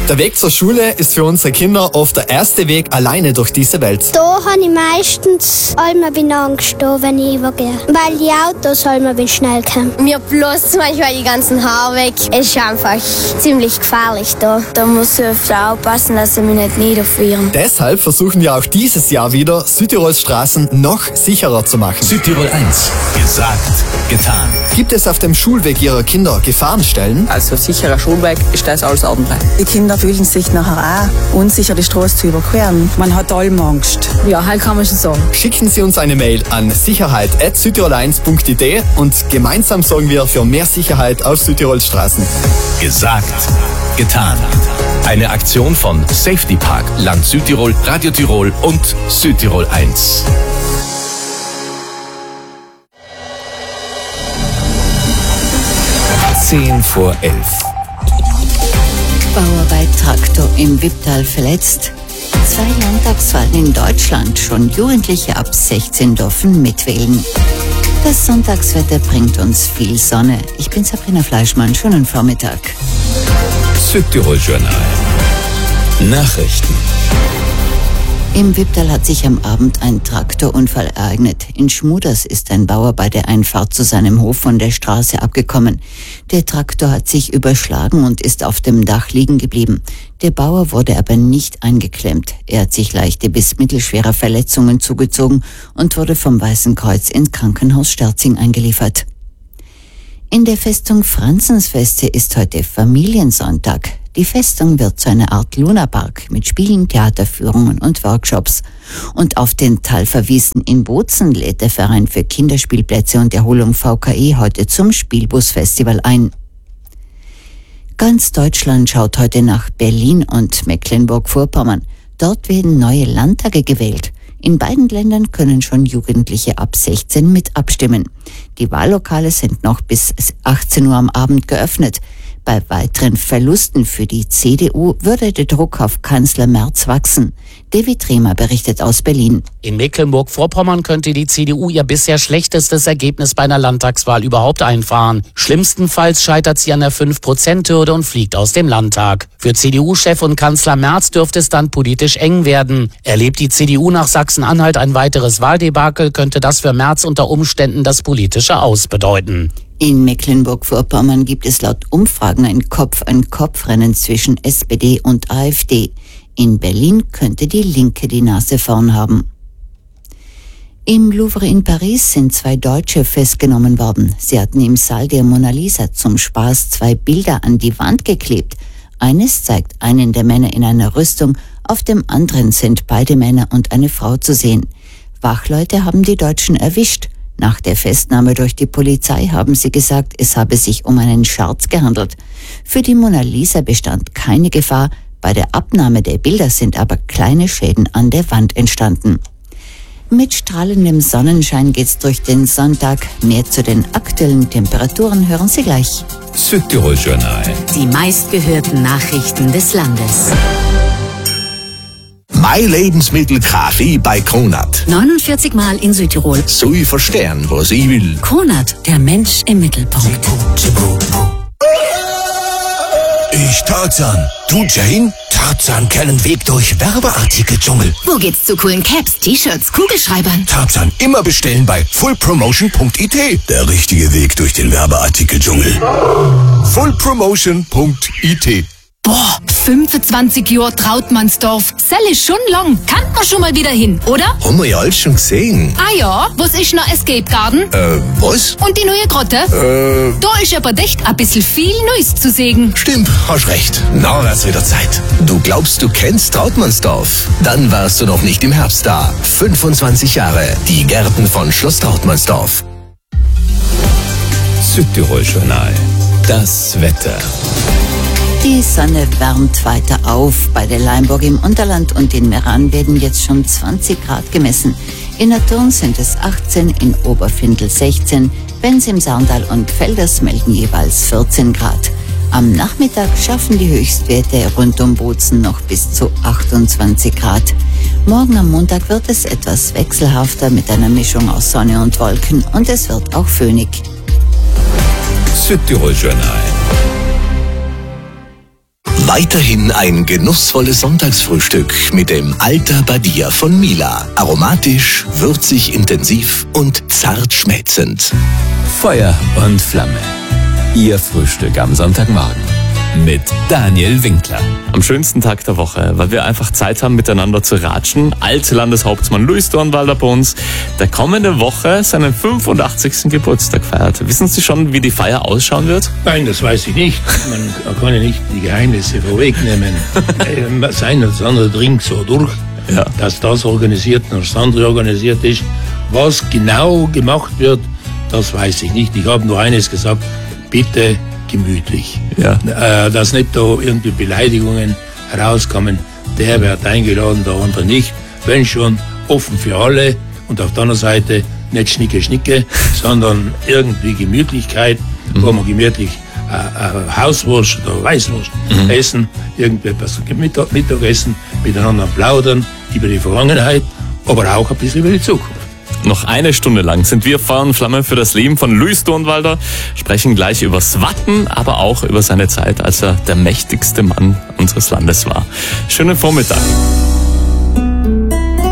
Der Weg zur Schule ist für unsere Kinder oft der erste Weg alleine durch diese Welt. Da habe ich meistens immer Angst, wenn ich übergehe. Weil die Autos immer schnell kommen. Mir bloß manchmal die ganzen Haare weg. Es ist einfach ziemlich gefährlich da. Da muss ich öfter aufpassen, dass sie mich nicht niederfrieren. Deshalb versuchen wir auch dieses Jahr wieder, Südtirols Straßen noch sicherer zu machen. Südtirol 1. Gesagt, getan. Gibt es auf dem Schulweg Ihrer Kinder Gefahrenstellen? Also sicherer Schulweg ist das alles ordentlich. Die Kinder fühlen sich nachher auch unsicher, die Straße zu überqueren. Man hat allem Angst. Ja, halt kann man schon sagen. Schicken Sie uns eine Mail an sicherheit@südtirol1.de und gemeinsam sorgen wir für mehr Sicherheit auf Südtirols Straßen. Gesagt, getan. Eine Aktion von Safety Park, Land Südtirol, Radio Tirol und Südtirol 1. Zehn vor 11. Bauer bei Traktor im Wipptal verletzt. 2 Landtagswahlen in Deutschland. Schon Jugendliche ab 16 dürfen mitwählen. Das Sonntagswetter bringt uns viel Sonne. Ich bin Sabrina Fleischmann. Schönen Vormittag. Südtirol Journal. Nachrichten. Im Wipptal hat sich am Abend ein Traktorunfall ereignet. In Schmuders ist ein Bauer bei der Einfahrt zu seinem Hof von der Straße abgekommen. Der Traktor hat sich überschlagen und ist auf dem Dach liegen geblieben. Der Bauer wurde aber nicht eingeklemmt. Er hat sich leichte bis mittelschwere Verletzungen zugezogen und wurde vom Weißen Kreuz ins Krankenhaus Sterzing eingeliefert. In der Festung Franzensfeste ist heute Familiensonntag. Die Festung wird zu einer Art Lunapark mit Spielen, Theaterführungen und Workshops. Und auf den Talferwiesen in Bozen lädt der Verein für Kinderspielplätze und Erholung VKE heute zum Spielbusfestival ein. Ganz Deutschland schaut heute nach Berlin und Mecklenburg-Vorpommern. Dort werden neue Landtage gewählt. In beiden Ländern können schon Jugendliche ab 16 mit abstimmen. Die Wahllokale sind noch bis 18 Uhr am Abend geöffnet. Bei weiteren Verlusten für die CDU würde der Druck auf Kanzler Merz wachsen. David Rehmer berichtet aus Berlin. In Mecklenburg-Vorpommern könnte die CDU ihr bisher schlechtestes Ergebnis bei einer Landtagswahl überhaupt einfahren. Schlimmstenfalls scheitert sie an der 5%-Hürde und fliegt aus dem Landtag. Für CDU-Chef und Kanzler Merz dürfte es dann politisch eng werden. Erlebt die CDU nach Sachsen-Anhalt ein weiteres Wahldebakel, könnte das für Merz unter Umständen das politische Aus bedeuten. In Mecklenburg-Vorpommern gibt es laut Umfragen ein Kopf-an-Kopf-Rennen zwischen SPD und AfD. In Berlin könnte die Linke die Nase vorn haben. Im Louvre in Paris sind 2 Deutsche festgenommen worden. Sie hatten im Saal der Mona Lisa zum Spaß 2 Bilder an die Wand geklebt. Eines zeigt einen der Männer in einer Rüstung, auf dem anderen sind beide Männer und eine Frau zu sehen. Wachleute haben die Deutschen erwischt. Nach der Festnahme durch die Polizei haben sie gesagt, es habe sich um einen Scherz gehandelt. Für die Mona Lisa bestand keine Gefahr. Bei der Abnahme der Bilder sind aber kleine Schäden an der Wand entstanden. Mit strahlendem Sonnenschein geht's durch den Sonntag. Mehr zu den aktuellen Temperaturen hören Sie gleich. Südtirol Journal. Die meistgehörten Nachrichten des Landes. Mein Lebensmittel Kaffee bei Kronat. 49 Mal in Südtirol. So ich verstehen, was ich will. Kronat, der Mensch im Mittelpunkt. Ich Tarzan. Du Jane? Tarzan kennen Weg durch Werbeartikeldschungel. Wo geht's zu coolen Caps, T-Shirts, Kugelschreibern? Tarzan immer bestellen bei fullpromotion.it. Der richtige Weg durch den Werbeartikeldschungel. fullpromotion.it. Boah, 25 Jahre Trautmannsdorf. Sell ist schon lang. Kann man schon mal wieder hin, oder? Haben wir ja alles schon gesehen. Ah ja, was ist noch Escape Garden? Was? Und die neue Grotte? Da ist aber echt ein bisschen viel Neues zu sehen. Stimmt, hast recht. Na, wird's wieder Zeit. Du glaubst, du kennst Trautmannsdorf? Dann warst du noch nicht im Herbst da. 25 Jahre. Die Gärten von Schloss Trautmannsdorf. Südtirol Journal. Das Wetter. Die Sonne wärmt weiter auf. Bei der Leimburg im Unterland und in Meran werden jetzt schon 20 Grad gemessen. In der Thurn sind es 18, in Oberfindel 16, Benz im Sarndal und Felders melden jeweils 14 Grad. Am Nachmittag schaffen die Höchstwerte rund um Bozen noch bis zu 28 Grad. Morgen am Montag wird es etwas wechselhafter mit einer Mischung aus Sonne und Wolken und es wird auch föhnig. Südtirol Journal. Weiterhin ein genussvolles Sonntagsfrühstück mit dem Alta Badia von Mila. Aromatisch, würzig, intensiv und zart schmelzend. Feuer und Flamme. Ihr Frühstück am Sonntagmorgen mit Daniel Winkler. Am schönsten Tag der Woche, weil wir einfach Zeit haben, miteinander zu ratschen. Altlandeshauptmann Luis Dornwalder bei uns, der kommende Woche seinen 85. Geburtstag feiert. Wissen Sie schon, wie die Feier ausschauen wird? Nein, das weiß ich nicht. Man kann ja nicht die Geheimnisse vorwegnehmen. Sein und das andere dringt so durch, dass das organisiert und das andere organisiert ist. Was genau gemacht wird, das weiß ich nicht. Ich habe nur eines gesagt, bitte gemütlich. Ja. Dass nicht da irgendwie Beleidigungen herauskommen. Der wird eingeladen, der andere nicht. Wenn schon, offen für alle und auf der anderen Seite nicht Schnicke, sondern irgendwie Gemütlichkeit, wo man gemütlich Hauswurst oder Weißwurst essen, irgendetwas Mittagessen, miteinander plaudern über die Vergangenheit, aber auch ein bisschen über die Zukunft. Noch eine Stunde lang sind wir Feuer und Flamme für das Leben von Luis Dornwalder, sprechen gleich übers Watten, aber auch über seine Zeit, als er der mächtigste Mann unseres Landes war. Schönen Vormittag.